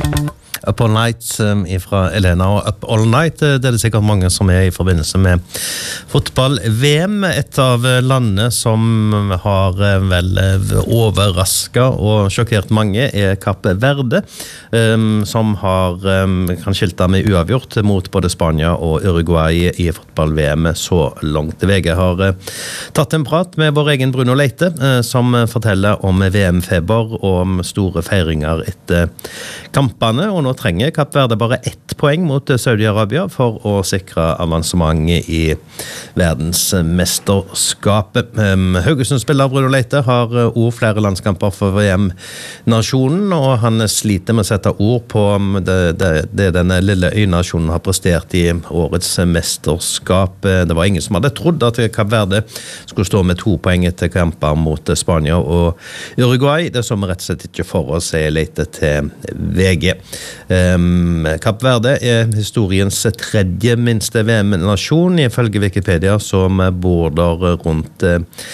Up All Night fra Elena og Up All Night, det er sikkert mange som I forbindelse med fotball-VM, et av landene som har vel overrasket og sjokkert mange Kapp Verde, som har kan skilte med uavgjort mot både Spania og Uruguay I fotball-VM så langt. VG har tatt en prat med vår egen Bruno Leite, som forteller om VM-feber og om store feiringer etter kampene, og nå trenger Kapp Verde bare 1 poeng mot Saudi-Arabia for å sikre avansement I verdensmesterskapet. Haugesund-spiller Bruno Leite har også flere landskamper for VM-nasjonen, og han sliter med å sette ord på det denne lille øynasjonen har prestert I årets mesterskap. Det var ingen som hadde trodd at Kapp Verde skulle stå med 2 poeng etter kamper mot Spania og Uruguay. Det som rett og slett ikke for å si Leite til VG. Kapp Verde historiens 3. minste VM-nasjon ifølge Wikipedia, som bor der rundt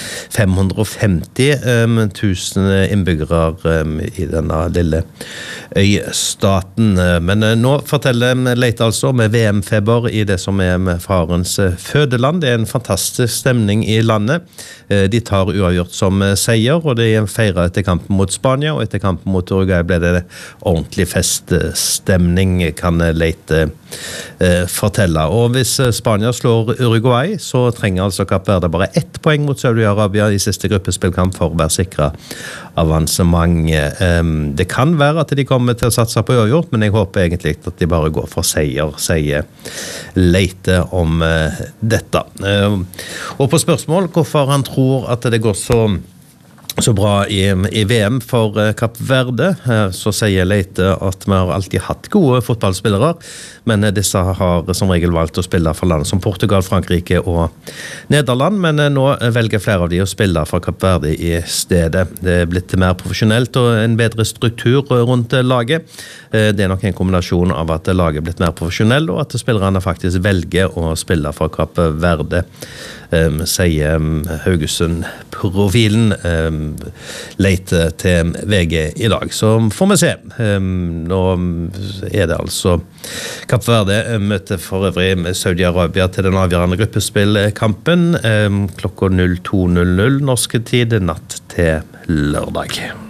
550 000 innbyggere I denne lille øystaten. Men nå forteller Leite altså med VM-feber I det som farens fødeland. Det en fantastisk stemning I landet. De tar uavgjort som seier, og de feirer etter kampen mot Spania, og etter kampen mot Uruguay ble det ordentlig feststemning, kan Leite fortelle. Og hvis Spania slår Uruguay, så trenger altså Kapp Verde bare 1 poeng mot Saudi-Arabia I siste gruppespillkamp for å være sikret avansement. Det kan være at de kommer til å satse på uavgjort, men jeg håper egentlig at de bare går for seier, sier Leite om dette. Og på spørsmål hvorfor han tror at det går så bra I VM for Kapp Verde, så sier Leite at vi har alltid hatt gode fotballspillere, men disse har som regel valgt å spille for land som Portugal, Frankrike og Nederland, men nå velger flere av de å spille for Kapp Verde I stedet. Det blitt mer profesjonelt og en bedre struktur rundt laget. Det nok en kombinasjon av at laget blitt mer profesjonell, og at spillerne faktisk velger å spille for Kapp Verde, sier Haugesund-profilen Leite til VG I dag. Så får vi se. Nå det altså Kapp Verde møter for øvrig Saudi-Arabia til den avgjørende gruppespillkampen klokka 02:00 norske tid natt til lørdag.